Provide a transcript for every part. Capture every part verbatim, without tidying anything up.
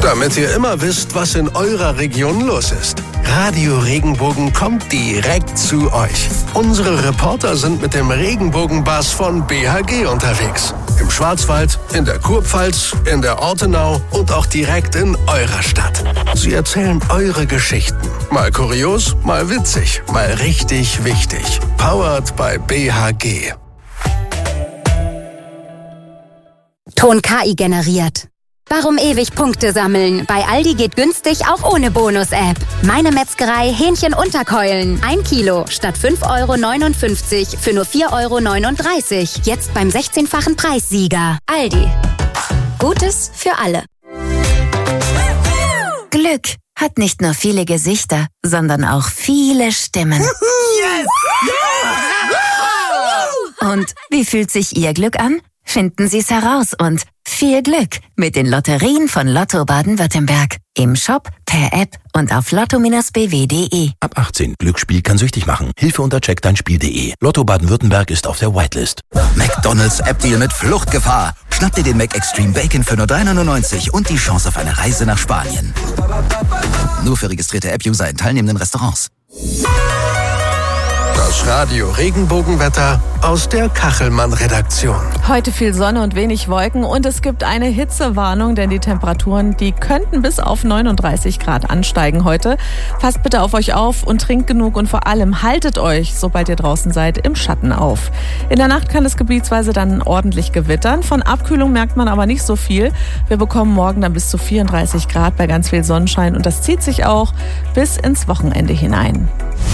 Damit ihr immer wisst, was in eurer Region los ist. Radio Regenbogen kommt direkt zu euch. Unsere Reporter sind mit dem Regenbogenbus von B H G unterwegs. Im Schwarzwald, in der Kurpfalz, in der Ortenau und auch direkt in eurer Stadt. Sie erzählen eure Geschichten. Mal kurios, mal witzig, mal richtig wichtig. Powered by B H G. Ton K I generiert. Warum ewig Punkte sammeln? Bei Aldi geht günstig auch ohne Bonus-App. Meine Metzgerei Hähnchen Unterkeulen. Ein Kilo statt fünf Euro neunundfünfzig für nur vier Euro neununddreißig. Jetzt beim sechzehnfachen Preissieger. Aldi. Gutes für alle. Glück hat nicht nur viele Gesichter, sondern auch viele Stimmen. Yes! Yeah! Und wie fühlt sich Ihr Glück an? Finden Sie es heraus und viel Glück mit den Lotterien von Lotto Baden-Württemberg. Im Shop, per App und auf lotto Bindestrich b w punkt d e. Ab achtzehn. Glücksspiel kann süchtig machen. Hilfe unter check dein spiel punkt d e. Lotto Baden-Württemberg ist auf der Whitelist. McDonald's App-Deal mit Fluchtgefahr. Schnapp dir den Mac Extreme Bacon für nur drei neunundneunzig und die Chance auf eine Reise nach Spanien. Nur für registrierte App-User in teilnehmenden Restaurants. Das Radio Regenbogenwetter aus der Kachelmann-Redaktion. Heute viel Sonne und wenig Wolken und es gibt eine Hitzewarnung, denn die Temperaturen, die könnten bis auf neununddreißig Grad ansteigen heute. Passt bitte auf euch auf und trinkt genug und vor allem haltet euch, sobald ihr draußen seid, im Schatten auf. In der Nacht kann es gebietsweise dann ordentlich gewittern. Von Abkühlung merkt man aber nicht so viel. Wir bekommen morgen dann bis zu vierunddreißig Grad bei ganz viel Sonnenschein und das zieht sich auch bis ins Wochenende hinein.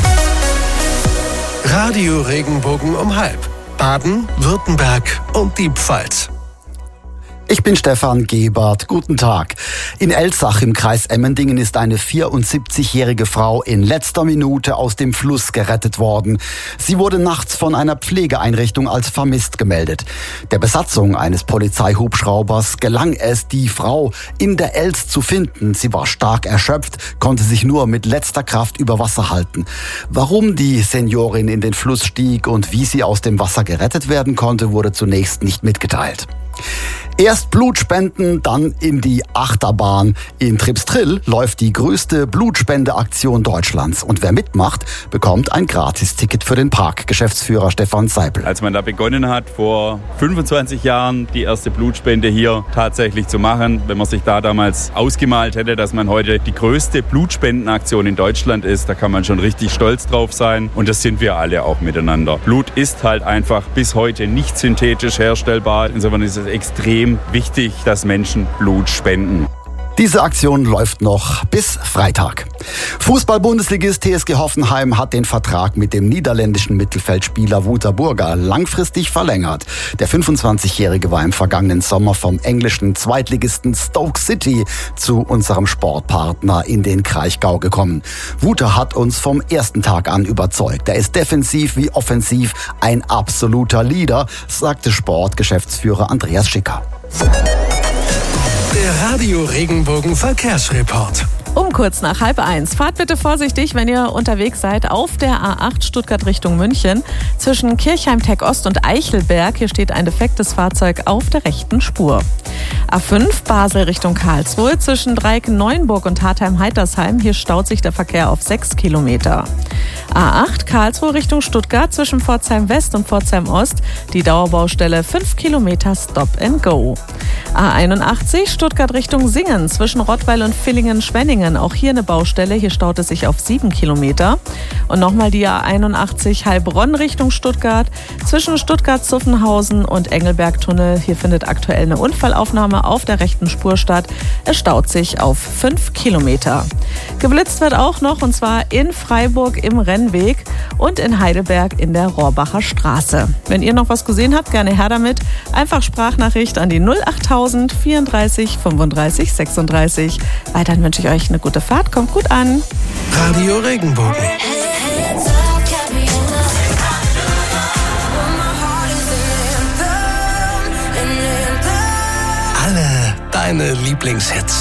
Radio Regenbogen um halb. Baden, Württemberg und die Pfalz. Ich bin Stefan Gebert. Guten Tag. In Elzach im Kreis Emmendingen ist eine vierundsiebzigjährige Frau in letzter Minute aus dem Fluss gerettet worden. Sie wurde nachts von einer Pflegeeinrichtung als vermisst gemeldet. Der Besatzung eines Polizeihubschraubers gelang es, die Frau in der Elz zu finden. Sie war stark erschöpft, konnte sich nur mit letzter Kraft über Wasser halten. Warum die Seniorin in den Fluss stieg und wie sie aus dem Wasser gerettet werden konnte, wurde zunächst nicht mitgeteilt. Erst Blut spenden, dann in die Achterbahn. In Tripstrill läuft die größte Blutspendeaktion Deutschlands. Und wer mitmacht, bekommt ein Gratisticket für den Park. Geschäftsführer Stefan Seipel. Als man da begonnen hat, vor fünfundzwanzig Jahren die erste Blutspende hier tatsächlich zu machen, wenn man sich da damals ausgemalt hätte, dass man heute die größte Blutspendenaktion in Deutschland ist, da kann man schon richtig stolz drauf sein. Und das sind wir alle auch miteinander. Blut ist halt einfach bis heute nicht synthetisch herstellbar. Insofern ist es extrem wichtig, dass Menschen Blut spenden. Diese Aktion läuft noch bis Freitag. Fußball-Bundesligist T S G Hoffenheim hat den Vertrag mit dem niederländischen Mittelfeldspieler Wouter Burger langfristig verlängert. Der fünfundzwanzigjährige war im vergangenen Sommer vom englischen Zweitligisten Stoke City zu unserem Sportpartner in den Kraichgau gekommen. Wouter hat uns vom ersten Tag an überzeugt. Er ist defensiv wie offensiv ein absoluter Leader, sagte Sportgeschäftsführer Andreas Schicker. Der Radio Regenbogen Verkehrsreport. Um kurz nach halb eins. Fahrt bitte vorsichtig, wenn ihr unterwegs seid auf der A acht Stuttgart Richtung München. Zwischen Kirchheim-Tech Ost und Eichelberg. Hier steht ein defektes Fahrzeug auf der rechten Spur. A fünf Basel Richtung Karlsruhe. Zwischen Dreiken-Neuenburg und Hartheim-Heitersheim. Hier staut sich der Verkehr auf sechs Kilometer. A acht Karlsruhe Richtung Stuttgart. Zwischen Pforzheim West und Pforzheim Ost. Die Dauerbaustelle fünf Kilometer Stop and Go. A einundachtzig Stuttgart Richtung Singen. Zwischen Rottweil und Villingen-Schwenningen. Auch hier eine Baustelle. Hier staut es sich auf sieben Kilometer. Und nochmal die A einundachtzig Heilbronn Richtung Stuttgart. Zwischen Stuttgart-Zuffenhausen und Engelberg-Tunnel. Hier findet aktuell eine Unfallaufnahme auf der rechten Spur statt. Es staut sich auf fünf Kilometer. Geblitzt wird auch noch, und zwar in Freiburg im Rennweg und in Heidelberg in der Rohrbacher Straße. Wenn ihr noch was gesehen habt, gerne her damit. Einfach Sprachnachricht an die null achttausend vierunddreißig fünfunddreißig sechsunddreißig. Weiterhin wünsche ich euch eine gute Fahrt. Kommt gut an. Radio Regenbogen. Alle deine Lieblingshits.